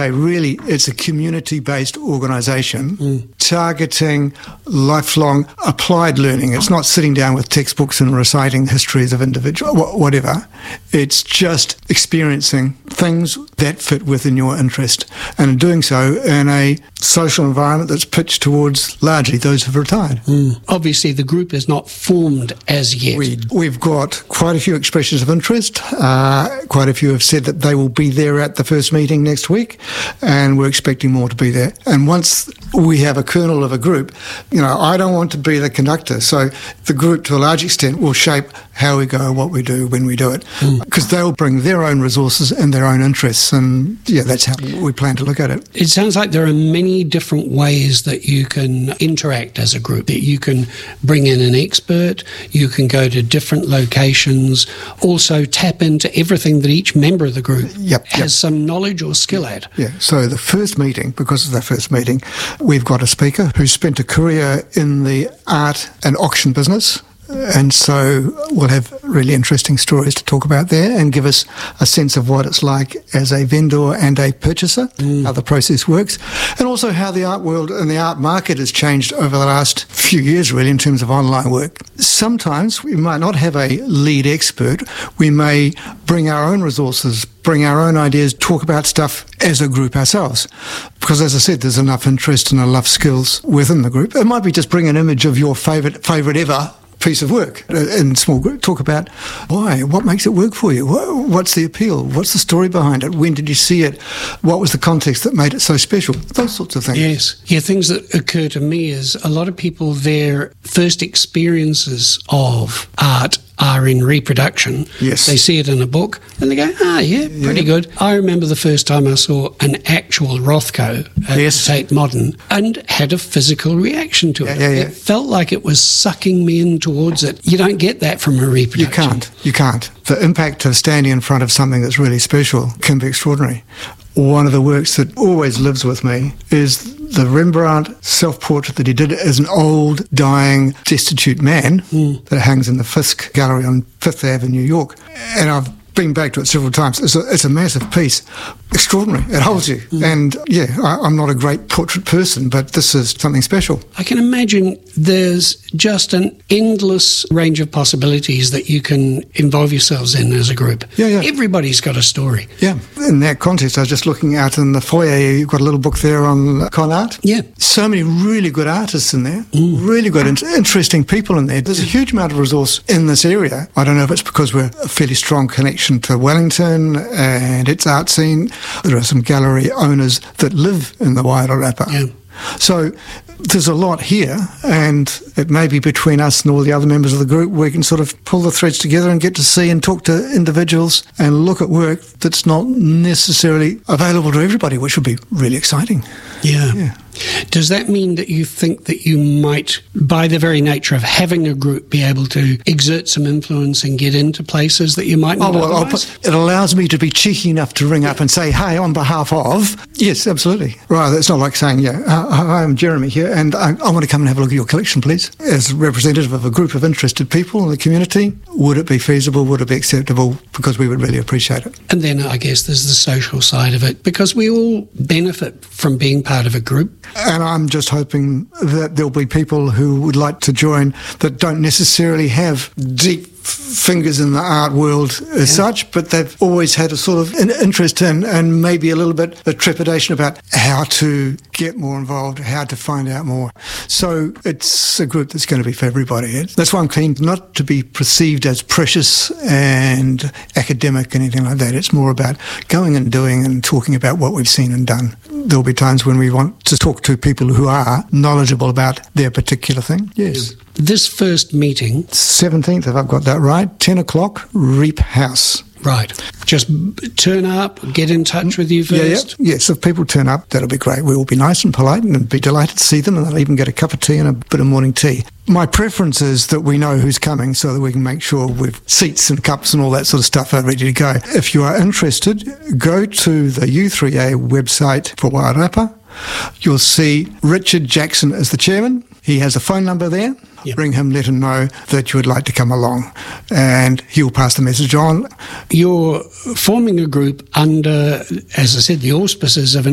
U3A, really, it's a community-based organisation targeting lifelong applied learning. It's not sitting down with textbooks and reciting histories of individual, whatever. It's just experiencing things that fit within your interest, and in doing so in a social environment that's pitched towards largely those who've retired. Obviously, the group is not formed as yet. We've got quite a few expressions of interest. Quite a few have said that they will be there at the first meeting next week, and we're expecting more to be there. And once we have a kernel of a group, I don't want to be the conductor. So the group, to a large extent, will shape how we go, what we do, when we do it, because they'll bring their own resources and their own interests, and that's how we plan to look at it. It sounds like there are many different ways that you can interact as a group. That you can bring in an expert, you can go to different locations, also tap into everything that each member of the group has some knowledge or skill at. Yeah, so the first meeting, because it's our first meeting, we've got a speaker who's spent a career in the art and auction business. And so we'll have really interesting stories to talk about there and give us a sense of what it's like as a vendor and a purchaser, how the process works, and also how the art world and the art market has changed over the last few years, really, in terms of online work. Sometimes we might not have a lead expert. We may bring our own resources, bring our own ideas, talk about stuff as a group ourselves. Because, as I said, there's enough interest and enough skills within the group. It might be just bring an image of your favourite ever piece of work in small group. Talk about why, what makes it work for you, what's the appeal, what's the story behind it, when did you see it, what was the context that made it so special, those sorts of things. Yes, things that occur to me is a lot of people, their first experiences of art are in reproduction. Yes. They see it in a book and they go, pretty good. I remember the first time I saw an actual Rothko at Tate Modern and had a physical reaction to it. It felt like it was sucking me in towards it. You don't get that from a reproduction. You can't. The impact of standing in front of something that's really special can be extraordinary. One of the works that always lives with me is the Rembrandt self-portrait that he did as an old, dying, destitute man that hangs in the Fisk Gallery on Fifth Ave in New York. And I've been back to it several times. It's a massive piece. Extraordinary. It holds you. And I'm not a great portrait person, but this is something special. I can imagine there's just an endless range of possibilities that you can involve yourselves in as a group. Everybody's got a story. In that context, I was just looking out in the foyer. You've got a little book there on con art. So many really good artists in there, really good, interesting people in there. There's a huge amount of resource in this area. I don't know if it's because we're a fairly strong connection to Wellington and its art scene. There are some gallery owners that live in the Wairarapa. So there's a lot here, and it may be between us and all the other members of the group we can sort of pull the threads together and get to see and talk to individuals and look at work that's not necessarily available to everybody, which would be really exciting. Does that mean that you think that you might, by the very nature of having a group, be able to exert some influence and get into places that you might not otherwise? It allows me to be cheeky enough to ring up and say, hey, on behalf of... Yes, absolutely. Right, it's not like saying, hi, I'm Jeremy here, and I want to come and have a look at your collection, please. As representative of a group of interested people in the community, would it be feasible, would it be acceptable? Because we would really appreciate it. And then I guess there's the social side of it, because we all benefit from being part of a group. And I'm just hoping that there'll be people who would like to join that don't necessarily have deep fingers in the art world as such, but they've always had a sort of an interest in and maybe a little bit of trepidation about how to get more involved, how to find out more. So it's a group that's going to be for everybody. That's why I'm keen not to be perceived as precious and academic, anything like that. It's more about going and doing and talking about what we've seen and done. There'll be times when we want to talk to people who are knowledgeable about their particular thing. Yes. This first meeting... 17th, if I've got that right, 10 o'clock, Reap House. Right. Just turn up, get in touch with you first? Yes, if people turn up, that'll be great. We will be nice and polite and be delighted to see them, and they'll even get a cup of tea and a bit of morning tea. My preference is that we know who's coming so that we can make sure we've seats and cups and all that sort of stuff are ready to go. If you are interested, go to the U3A website for Wairarapa. You'll see Richard Jackson as the chairman. He has a phone number there. Ring him, let him know that you would like to come along, and he'll pass the message on. You're forming a group under, as I said, the auspices of an